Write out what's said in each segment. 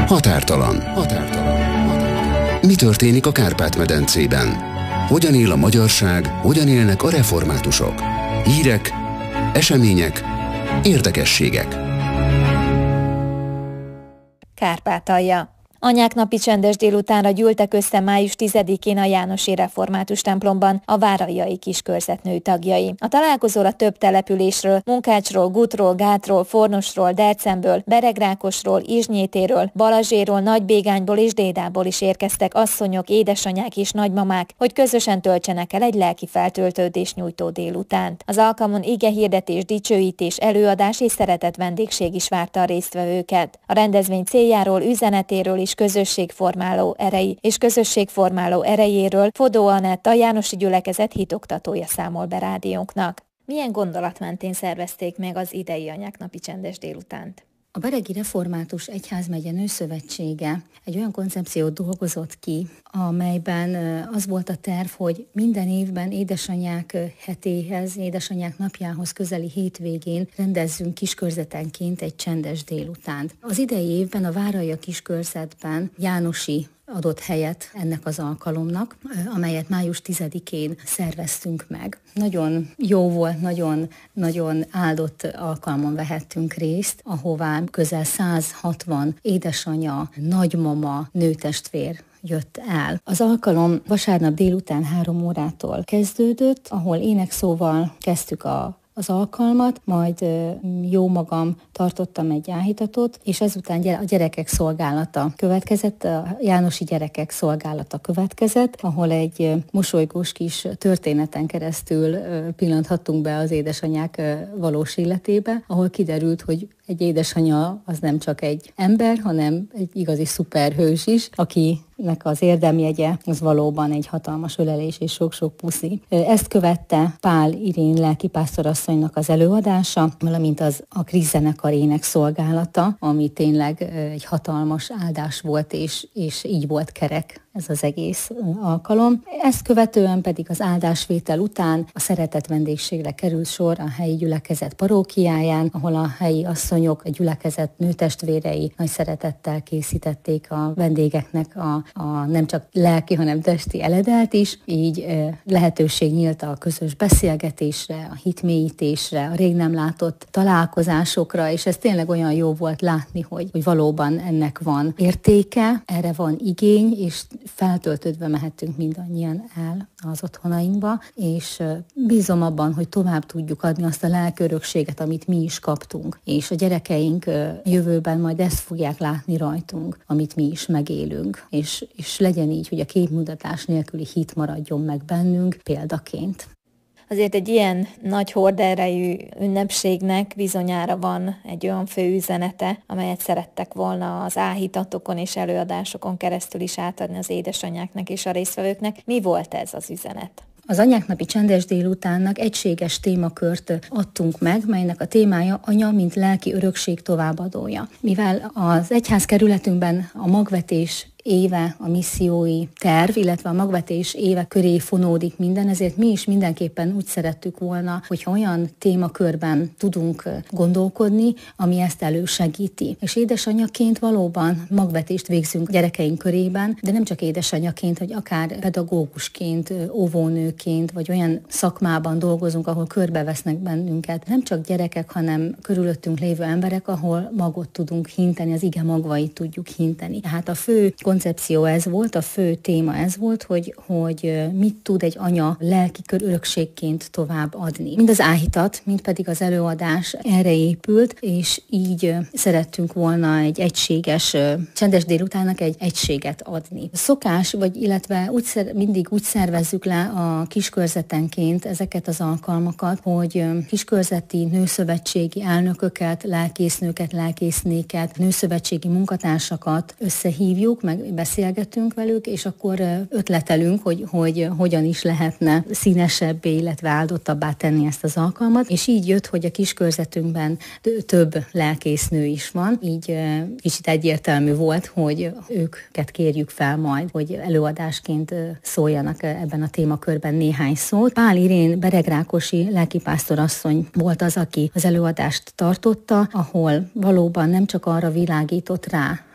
Határtalan. Mi történik a Kárpát-medencében? Hogyan él a magyarság, hogyan élnek a reformátusok? Hírek, események, érdekességek. Kárpátalja. Anyák napi csendes délutánra gyűltek össze május 10-én a Jánosi Református templomban a váraljai kiskörzetnő tagjai. A találkozóra több településről, Munkácsról, Gutról, Gátról, Fornosról, Dercemből, Beregrákosról, Izsnyétéről, Balazséról, Nagybégányból és Dédából is érkeztek asszonyok, édesanyák és nagymamák, hogy közösen töltsenek el egy lelki feltöltődés nyújtó délutánt. Az alkalmon igehirdetés, dicsőítés, előadás és szeretett vendégség is várta a résztvevőket. A rendezvény céljáról, üzenetéről és közösségformáló erejéről Fodó Anett, a Jánosi gyülekezet hitoktatója számol be rádiónknak. Milyen gondolat mentén szervezték meg az idei Anyák napi csendes délutánt? A Beregi Református Egyházmegye Nőszövetsége egy olyan koncepciót dolgozott ki, amelyben az volt a terv, hogy minden évben édesanyák hetéhez, édesanyák napjához közeli hétvégén rendezzünk kiskörzetenként egy csendes délutánt. Az idei évben a Váralja kiskörzetben Jánosi adott helyet ennek az alkalomnak, amelyet május 10-én szerveztünk meg. Nagyon jó volt, nagyon áldott alkalmon vehettünk részt, ahová közel 160 édesanya, nagymama, nőtestvér jött el. Az alkalom vasárnap délután 3 órától kezdődött, ahol énekszóval kezdtük az alkalmat, majd jó magam tartottam egy áhítatot, és ezután a gyerekek szolgálata következett, a Jánosi gyerekek szolgálata következett, ahol egy mosolygós kis történeten keresztül pillanthattunk be az édesanyák valós életébe, ahol kiderült, hogy egy édesanya az nem csak egy ember, hanem egy igazi szuperhős is, akinek az érdemjegye az valóban egy hatalmas ölelés és sok-sok puszi. Ezt követte Pál Irén lelkipásztorasszonynak az előadása, valamint a Krisz zenekar ének szolgálata, ami tényleg egy hatalmas áldás volt, és így volt kerek ez az egész alkalom. Ezt követően pedig az áldásvétel után a szeretett vendégségre került sor a helyi gyülekezet parókiáján, ahol a helyi asszonyok, a gyülekezet nőtestvérei nagy szeretettel készítették a vendégeknek a nem csak lelki, hanem testi eledelt is. Így lehetőség nyílt a közös beszélgetésre, a hitmélyítésre, a rég nem látott találkozásokra, és ez tényleg olyan jó volt látni, hogy valóban ennek van értéke, erre van igény, és feltöltődve mehetünk mindannyian el az otthonainkba, és bízom abban, hogy tovább tudjuk adni azt a lelkörökséget, amit mi is kaptunk, és a gyerekeink jövőben majd ezt fogják látni rajtunk, amit mi is megélünk, és legyen így, hogy a képmutatás nélküli hit maradjon meg bennünk példaként. Azért egy ilyen nagy horderejű ünnepségnek bizonyára van egy olyan fő üzenete, amelyet szerettek volna az áhítatokon és előadásokon keresztül is átadni az édesanyáknak és a résztvevőknek. Mi volt ez az üzenet? Az Anyák napi csendes délutánnak egységes témakört adtunk meg, melynek a témája anya, mint lelki örökség továbbadója. Mivel az egyházkerületünkben a magvetés éve a missziói terv, illetve a magvetés éve köré fonódik minden, ezért mi is mindenképpen úgy szerettük volna, hogyha olyan témakörben tudunk gondolkodni, ami ezt elősegíti. És édesanyaként valóban magvetést végzünk gyerekeink körében, de nem csak édesanyaként, hogy akár pedagógusként, óvónőként, vagy olyan szakmában dolgozunk, ahol körbevesznek bennünket. Nem csak gyerekek, hanem körülöttünk lévő emberek, ahol magot tudunk hinteni, az ige magvait tudjuk hinteni. Tehát a fő koncepció ez volt, a fő téma ez volt, hogy mit tud egy anya lelki örökségként tovább adni. Mind az áhítat, mind pedig az előadás erre épült, és így szerettünk volna egy egységes, csendes délutánnak egy egységet adni. Szokás, illetve mindig úgy szervezzük le a kiskörzetenként ezeket az alkalmakat, hogy kiskörzeti nőszövetségi elnököket, lelkésznőket, lelkésznéket, nőszövetségi munkatársakat összehívjuk, meg beszélgetünk velük, és akkor ötletelünk, hogy hogyan is lehetne színesebbé, illetve áldottabbá tenni ezt az alkalmat, és így jött, hogy a kiskörzetünkben több lelkésznő is van, így kicsit egyértelmű volt, hogy őket kérjük fel majd, hogy előadásként szóljanak ebben a témakörben néhány szót. Pál Irén beregrákosi lelkipásztorasszony volt az, aki az előadást tartotta, ahol valóban nem csak arra világított rá,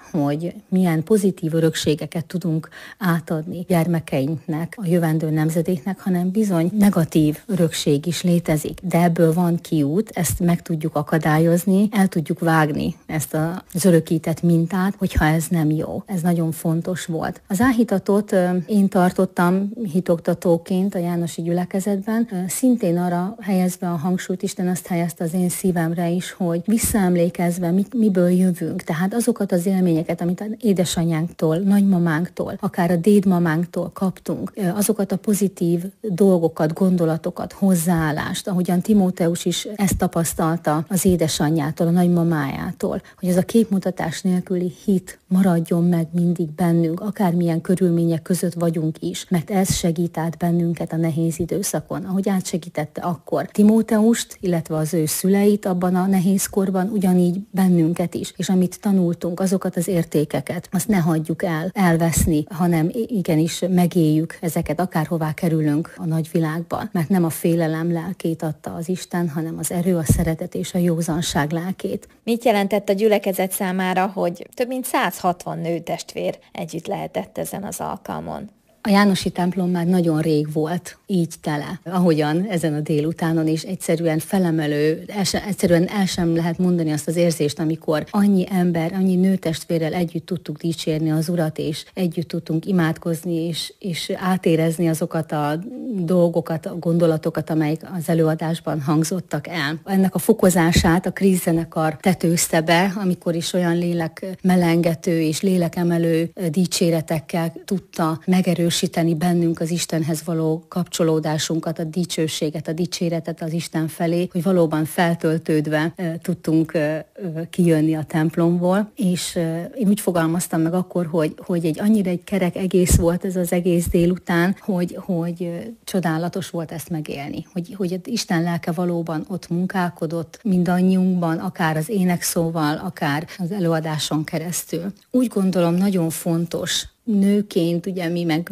hogy milyen pozitív örökségeket tudunk átadni gyermekeinknek, a jövendő nemzedéknek, hanem bizony negatív örökség is létezik. De ebből van kiút, ezt meg tudjuk akadályozni, el tudjuk vágni ezt az örökített mintát, hogyha ez nem jó. Ez nagyon fontos volt. Az áhítatot én tartottam hitoktatóként a jánosi gyülekezetben, szintén arra helyezve a hangsúlyt, Isten azt helyezte az én szívemre is, hogy visszaemlékezve miből jövünk. Tehát azokat az élményeket, amit az édesanyánktól, nagymamánktól, akár a dédmamánktól kaptunk, azokat a pozitív dolgokat, gondolatokat, hozzáállást, ahogyan Timóteus is ezt tapasztalta az édesanyjától, a nagymamájától, hogy ez a képmutatás nélküli hit maradjon meg mindig bennünk, akármilyen körülmények között vagyunk is, mert ez segít át bennünket a nehéz időszakon, ahogy átsegítette akkor Timóteust, illetve az ő szüleit abban a nehéz korban, ugyanígy bennünket is. És amit tanultunk, azokat az értékeket, azt ne hagyjuk elveszni, hanem igenis megéljük ezeket, akárhová kerülünk a nagyvilágban, mert nem a félelem lelkét adta az Isten, hanem az erő, a szeretet és a józanság lelkét. Mit jelentett a gyülekezet számára, hogy több mint 160 nőtestvér együtt lehetett ezen az alkalmon? A jánosi templom már nagyon rég volt így tele, ahogyan ezen a délutánon is egyszerűen felemelő, egyszerűen el sem lehet mondani azt az érzést, amikor annyi ember, annyi nőtestvérrel együtt tudtuk dicsérni az Urat, és együtt tudtunk imádkozni, és átérezni azokat a dolgokat, a gondolatokat, amelyek az előadásban hangzottak el. Ennek a fokozását a krízzenekar tetőzte be, amikor is olyan lélekmelengető és lélekemelő dicséretekkel tudta megerősíteni bennünk az Istenhez való kapcsolódásunkat, a dicsőséget, a dicséretet az Isten felé, hogy valóban feltöltődve tudtunk kijönni a templomból, és én úgy fogalmaztam meg akkor, hogy egy kerek egész volt ez az egész délután, hogy csodálatos volt ezt megélni, hogy Isten lelke valóban ott munkálkodott mindannyiunkban, akár az énekszóval, akár az előadáson keresztül. Úgy gondolom, nagyon fontos nőként, ugye mi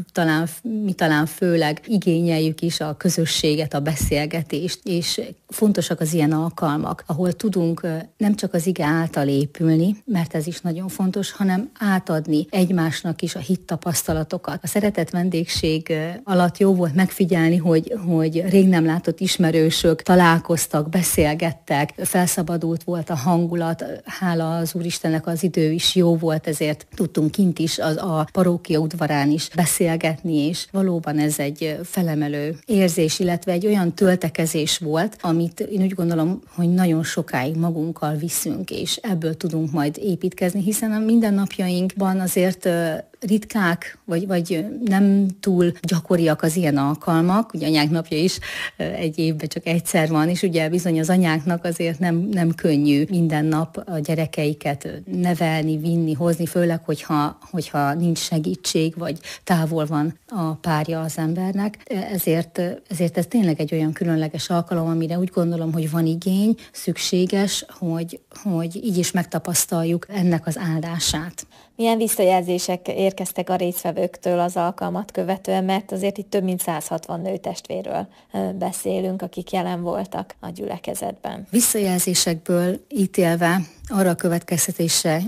talán főleg igényeljük is a közösséget, a beszélgetést, és fontosak az ilyen alkalmak, ahol tudunk nem csak az ige által épülni, mert ez is nagyon fontos, hanem átadni egymásnak is a hittapasztalatokat. A szeretett vendégség alatt jó volt megfigyelni, hogy rég nem látott ismerősök találkoztak, beszélgettek, felszabadult volt a hangulat, hála az Úristennek az idő is jó volt, ezért tudtunk kint is a parókia udvarán is beszélgetni, és valóban ez egy felemelő érzés, illetve egy olyan töltekezés volt, amit én úgy gondolom, hogy nagyon sokáig magunkkal viszünk, és ebből tudunk majd építkezni, hiszen a mindennapjainkban azért ritkák, vagy nem túl gyakoriak az ilyen alkalmak. Ugye anyák napja is egy évben csak egyszer van, és ugye bizony az anyáknak azért nem könnyű minden nap a gyerekeiket nevelni, vinni, hozni, főleg, hogyha nincs segítség, vagy távol van a párja az embernek. Ezért ez tényleg egy olyan különleges alkalom, amire úgy gondolom, hogy van igény, szükséges, hogy így is megtapasztaljuk ennek az áldását. Milyen visszajelzések érkeztek a résztvevőktől az alkalmat követően, mert azért itt több mint 160 nőtestvérről beszélünk, akik jelen voltak a gyülekezetben. Visszajelzésekből ítélve arra a következtetésre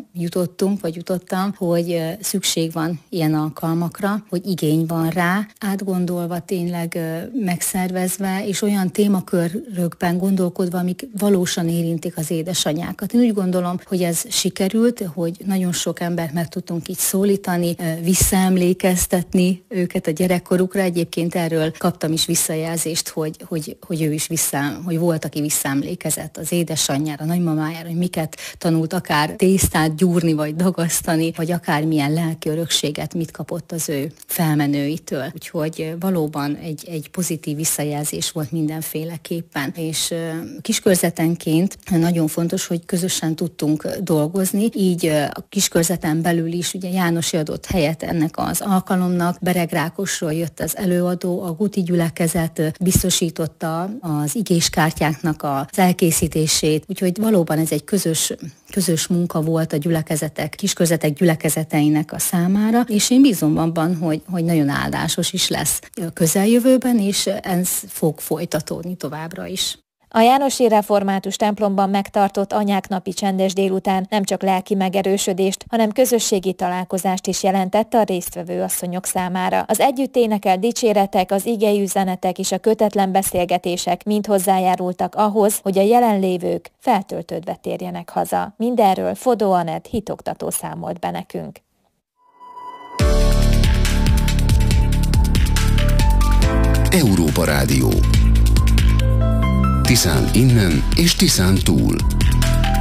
jutottam, hogy szükség van ilyen alkalmakra, hogy igény van rá, átgondolva tényleg megszervezve, és olyan témakörökben gondolkodva, amik valósan érintik az édesanyákat. Én úgy gondolom, hogy ez sikerült, hogy nagyon sok embert meg tudtunk így szólítani, visszaemlékeztetni őket a gyerekkorukra. Egyébként erről kaptam is visszajelzést, hogy ő is hogy volt, aki visszaemlékezett az édesanyjára, a nagymamájára, hogy miket tanult, akár tésztát gyúrni, vagy dagasztani, vagy akármilyen lelki örökséget mit kapott az ő felmenőitől. Úgyhogy valóban egy pozitív visszajelzés volt mindenféleképpen. És kiskörzetenként nagyon fontos, hogy közösen tudtunk dolgozni, így a kiskörzetben belül is ugye Jánosi adott helyet ennek az alkalomnak, Beregrákosról jött az előadó, a Guti gyülekezet biztosította az igéskártyáknak az elkészítését, úgyhogy valóban ez egy közös munka volt a kiskörzetek gyülekezeteinek a számára, és én bízom abban, hogy nagyon áldásos is lesz a közeljövőben, és ez fog folytatódni továbbra is. A Jánosi Református templomban megtartott Anyák napi csendes délután nem csak lelki megerősödést, hanem közösségi találkozást is jelentett a résztvevő asszonyok számára. Az együtt énekelt dicséretek, az igei üzenetek és a kötetlen beszélgetések mind hozzájárultak ahhoz, hogy a jelenlévők feltöltődve térjenek haza. Mindenről Fodó Anett hitoktató számolt be nekünk. Európa Rádió. Tiszán innen és Tiszán túl.